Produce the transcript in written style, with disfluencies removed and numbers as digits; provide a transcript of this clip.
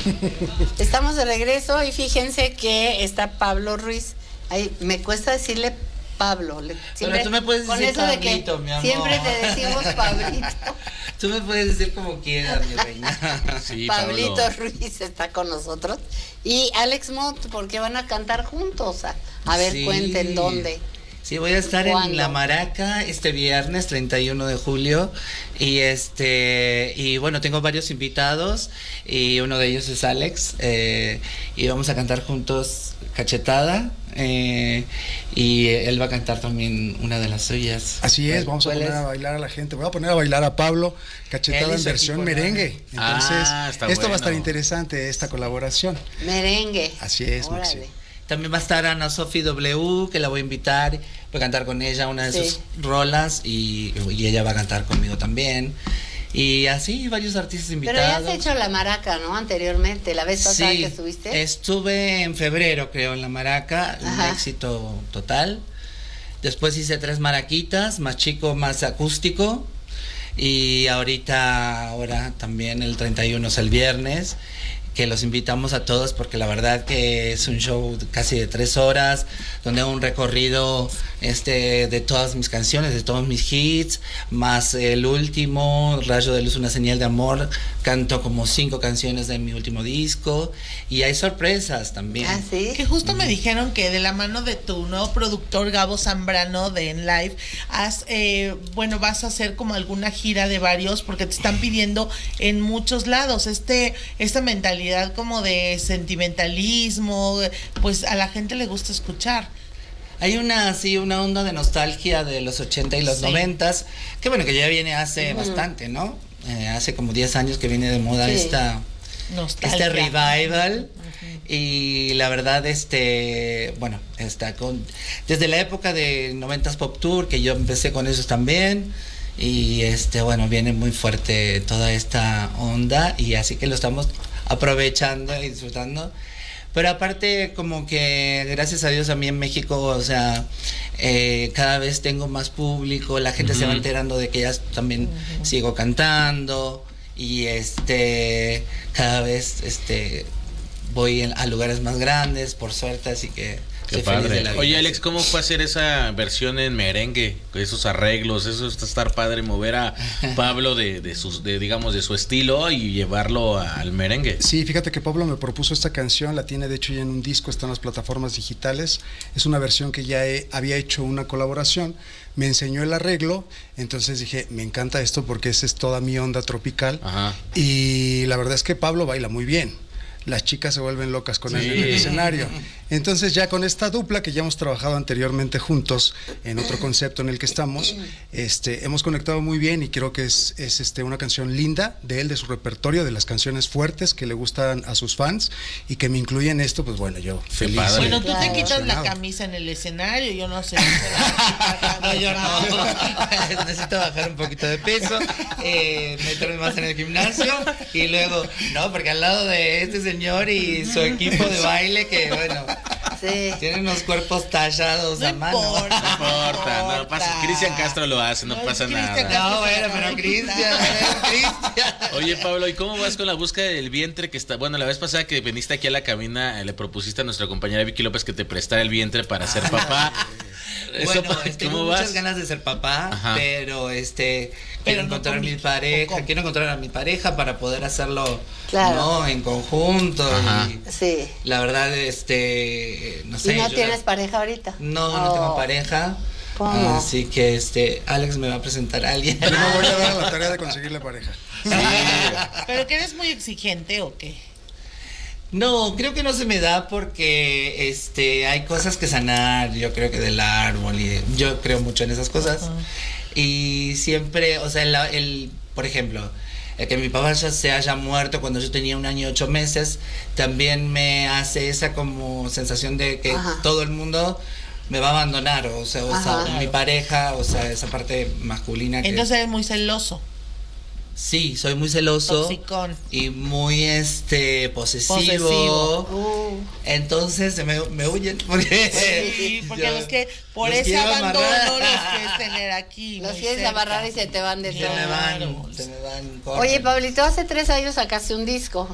Estamos de regreso y fíjense que está Pablo Ruiz. Ay, me cuesta decirle Pablo. Pero tú me puedes con decir eso Pablito, de que mi amor. siempre te decimos Pablito. Tú me puedes decir como quieras, mi reina. Sí, Pablito Pablo. Ruiz está con nosotros. Y Alex Mott, porque van a cantar juntos. A ver, Sí. cuenten dónde. Sí, voy a estar ¿Cuándo? en La Maraca este viernes 31 de julio y bueno, tengo varios invitados y uno de ellos es Alex y vamos a cantar juntos Cachetada y él va a cantar también una de las suyas. Así es, vamos a ¿Cuál poner es? a bailar a la gente. Voy a poner a bailar a Pablo Él Cachetada y en su versión equipo, ¿no? merengue. Entonces, Está esto va a estar bueno. interesante, esta colaboración. Merengue. Así es, Maxi. Órale. También va a estar Ana Sofi W, que la voy a invitar, voy a cantar con ella una de Sí. sus rolas y ella va a cantar conmigo también. Y así varios artistas Pero invitados. ya has hecho La Maraca, ¿no? Anteriormente, la vez pasada Sí, que estuviste. estuve en febrero, creo, en La Maraca, un Ajá. éxito total. Después hice 3 maraquitas, más chico, más acústico. Y ahora también el 31 es el viernes, que los invitamos a todos porque la verdad que es un show casi de 3 horas, donde hago un recorrido de todas mis canciones, de todos mis hits, más el último, Rayo de Luz, una señal de amor, canto como 5 canciones de mi último disco y hay sorpresas también. Ah, sí. Que justo me dijeron que de la mano de tu nuevo productor Gabo Zambrano de En Live, vas a hacer como alguna gira de varios, porque te están pidiendo en muchos lados esta mentalidad como de sentimentalismo, pues a la gente le gusta escuchar. Hay una onda de nostalgia de los 80 y los Sí. 90, que bueno, que ya viene hace bastante, ¿no? Hace como 10 años que viene de moda Sí. Nostalgia. este revival. Y la verdad, bueno, desde la época de 90s Pop Tour, que yo empecé con ellos también. Y bueno, viene muy fuerte toda esta onda y así que lo estamos aprovechando y disfrutando. Pero aparte, como que gracias a Dios a mí en México, o sea, cada vez tengo más público, la gente se va enterando de que ya también sigo cantando y cada vez voy a lugares más grandes, por suerte, así que Qué estoy feliz de padre. la vida. Oye, Alex, ¿cómo fue hacer esa versión en merengue? Esos arreglos, eso está estar padre, mover a Pablo de su estilo y llevarlo al merengue. Sí, fíjate que Pablo me propuso esta canción, la tiene de hecho ya en un disco, está en las plataformas digitales. Es una versión que ya había hecho una colaboración, me enseñó el arreglo, entonces dije, me encanta esto porque esa es toda mi onda tropical. Ajá. Y la verdad es que Pablo baila muy bien. Las chicas se vuelven locas con él en el escenario. Entonces ya con esta dupla que ya hemos trabajado anteriormente juntos en otro concepto en el que estamos, hemos conectado muy bien y creo que es una canción linda de él, de su repertorio, de las canciones fuertes que le gustan a sus fans y que me incluyen esto, pues bueno, yo feliz. padre. Bueno, tú Claro. te quitas la Emocionado. camisa en el escenario, yo no sé. No, yo no. Necesito bajar un poquito de peso, meterme más en el gimnasio y luego, no, porque al lado de este señor y su equipo de baile que, bueno, Sí. tienen unos cuerpos tallados No a mano. importa. No importa, no pasa. Cristian Castro lo hace, no pasa Cristian nada. Castro. No, bueno, pero Cristian. Oye, Pablo, ¿y cómo vas con la búsqueda del vientre que está? Bueno, la vez pasada que viniste aquí a la cabina, le propusiste a nuestra compañera Vicky López que te prestara el vientre para ser papá. Bueno, tengo ¿Cómo muchas vas? ganas de ser papá, Ajá. pero quiero no encontrar a con mi mi- pareja, ¿o cómo? quiero encontrar a mi pareja para poder hacerlo, Claro. ¿no? En conjunto. Ajá. Y Sí. la verdad, no sé. ¿Y no yo tienes pareja ahorita? no tengo pareja. ¿Cómo? Así que Alex me va a presentar a alguien. Yo me voy a dar a la tarea de conseguirle pareja. ¿Pero que eres muy exigente o qué? No, creo que no se me da porque hay cosas que sanar, yo creo que del árbol y yo creo mucho en esas cosas. Y siempre, o sea, por ejemplo, el que mi papá ya se haya muerto cuando yo tenía 1 año y 8 meses, también me hace esa como sensación de que Ajá. todo el mundo me va a abandonar, o sea, Ajá. mi pareja, o sea, esa parte masculina que Entonces eres muy celoso. sí, soy muy celoso Toxicón. y muy posesivo. Posesivo. Entonces me huyen porque Sí, porque por los ese quiero abandono amarrar. los quieres tener aquí. Los muy quieres cerca. amarrar y se te van de se todo. me Claro. van, se me van. Oye, Pablito, hace 3 años sacaste un disco.